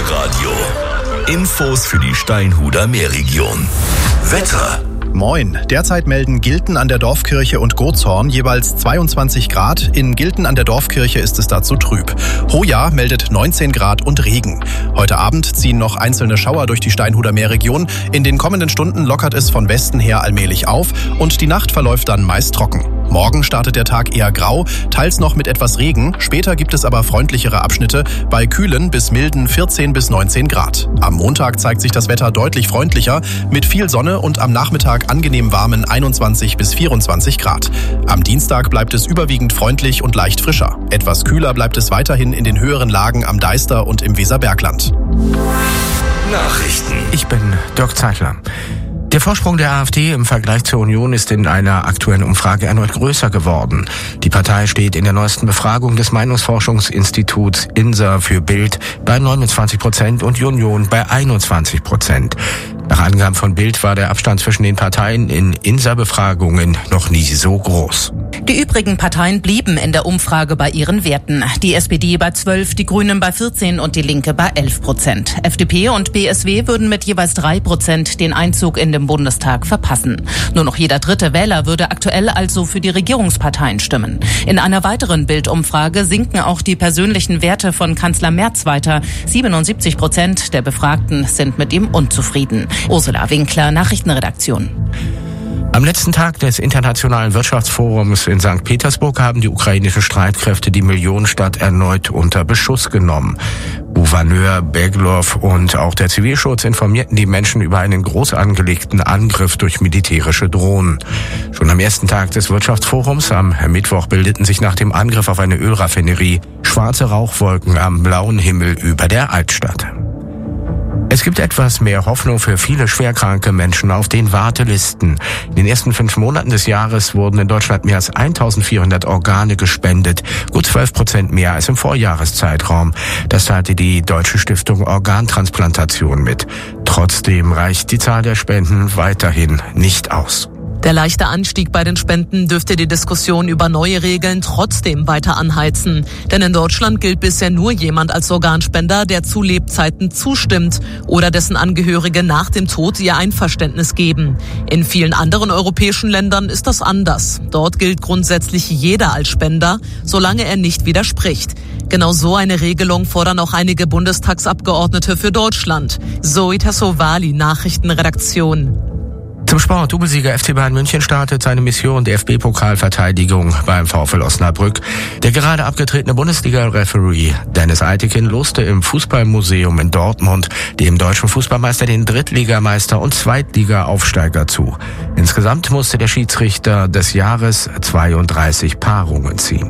Meerradio. Infos für die Steinhuder Meerregion. Wetter. Moin. Derzeit melden Gilten an der Dorfkirche und Gotshorn jeweils 22 Grad. In Gilten an der Dorfkirche ist es dazu trüb. Hoya meldet 19 Grad und Regen. Heute Abend ziehen noch einzelne Schauer durch die Steinhuder Meerregion. In den kommenden Stunden lockert es von Westen her allmählich auf und die Nacht verläuft dann meist trocken. Morgen startet der Tag eher grau, teils noch mit etwas Regen. Später gibt es aber freundlichere Abschnitte bei kühlen bis milden 14 bis 19 Grad. Am Montag zeigt sich das Wetter deutlich freundlicher mit viel Sonne und am Nachmittag angenehm warmen 21 bis 24 Grad. Am Dienstag bleibt es überwiegend freundlich und leicht frischer. Etwas kühler bleibt es weiterhin in den höheren Lagen am Deister und im Weserbergland. Nachrichten. Ich bin Dirk Zeitler. Der Vorsprung der AfD im Vergleich zur Union ist in einer aktuellen Umfrage erneut größer geworden. Die Partei steht in der neuesten Befragung des Meinungsforschungsinstituts INSA für Bild bei 29% und die Union bei 21%. Nach Angaben von Bild war der Abstand zwischen den Parteien in INSA-Befragungen noch nie so groß. Die übrigen Parteien blieben in der Umfrage bei ihren Werten. Die SPD bei 12, die Grünen bei 14 und die Linke bei 11%. FDP und BSW würden mit jeweils 3% den Einzug in den Bundestag verpassen. Nur noch jeder dritte Wähler würde aktuell also für die Regierungsparteien stimmen. In einer weiteren Bildumfrage sinken auch die persönlichen Werte von Kanzler Merz weiter. 77% der Befragten sind mit ihm unzufrieden. Ursula Winkler, Nachrichtenredaktion. Am letzten Tag des Internationalen Wirtschaftsforums in St. Petersburg haben die ukrainischen Streitkräfte die Millionenstadt erneut unter Beschuss genommen. Gouverneur Beglov und auch der Zivilschutz informierten die Menschen über einen groß angelegten Angriff durch militärische Drohnen. Schon am ersten Tag des Wirtschaftsforums am Mittwoch bildeten sich nach dem Angriff auf eine Ölraffinerie schwarze Rauchwolken am blauen Himmel über der Altstadt. Es gibt etwas mehr Hoffnung für viele schwerkranke Menschen auf den Wartelisten. In den ersten 5 Monaten des Jahres wurden in Deutschland mehr als 1400 Organe gespendet, gut 12% mehr als im Vorjahreszeitraum. Das teilte die Deutsche Stiftung Organtransplantation mit. Trotzdem reicht die Zahl der Spenden weiterhin nicht aus. Der leichte Anstieg bei den Spenden dürfte die Diskussion über neue Regeln trotzdem weiter anheizen. Denn in Deutschland gilt bisher nur jemand als Organspender, der zu Lebzeiten zustimmt oder dessen Angehörige nach dem Tod ihr Einverständnis geben. In vielen anderen europäischen Ländern ist das anders. Dort gilt grundsätzlich jeder als Spender, solange er nicht widerspricht. Genau so eine Regelung fordern auch einige Bundestagsabgeordnete für Deutschland. Zoe Tassovali, Nachrichtenredaktion. Zum Sport. Doublesieger FC Bayern München startet seine Mission DFB-Pokalverteidigung beim VfL Osnabrück. Der gerade abgetretene Bundesliga-Referee Dennis Eitekin loste im Fußballmuseum in Dortmund dem deutschen Fußballmeister den Drittligameister und Zweitliga-Aufsteiger zu. Insgesamt musste der Schiedsrichter des Jahres 32 Paarungen ziehen.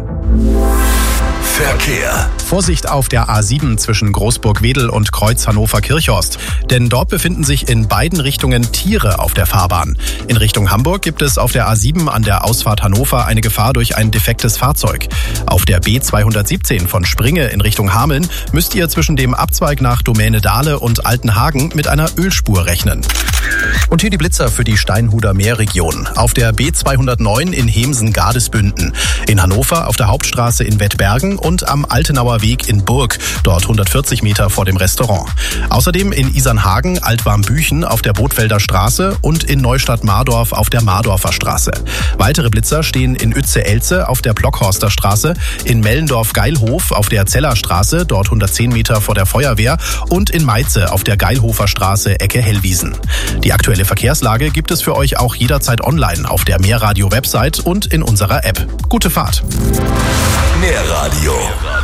Verkehr. Vorsicht auf der A7 zwischen Großburg-Wedel und Kreuz Hannover-Kirchhorst. Denn dort befinden sich in beiden Richtungen Tiere auf der Fahrbahn. In Richtung Hamburg gibt es auf der A7 an der Ausfahrt Hannover eine Gefahr durch ein defektes Fahrzeug. Auf der B217 von Springe in Richtung Hameln müsst ihr zwischen dem Abzweig nach Domäne Dahle und Altenhagen mit einer Ölspur rechnen. Und hier die Blitzer für die Steinhuder Meerregion. Auf der B209 in Hemsen-Gardesbünden. In Hannover auf der Hauptstraße in Wettbergen und am Altenauer Weg in Burg, dort 140 Meter vor dem Restaurant. Außerdem in Isernhagen, Altwarmbüchen auf der Bothfelder Straße und in Neustadt-Mardorf auf der Mardorfer Straße. Weitere Blitzer stehen in Uetze-Elze auf der Blockhorster Straße, in Mellendorf-Geilhof auf der Zeller Straße, dort 110 Meter vor der Feuerwehr und in Meize auf der Geilhofer Straße, Ecke Hellwiesen. Die aktuelle Verkehrslage gibt es für euch auch jederzeit online auf der Meerradio-Website und in unserer App. Gute Fahrt! Meerradio.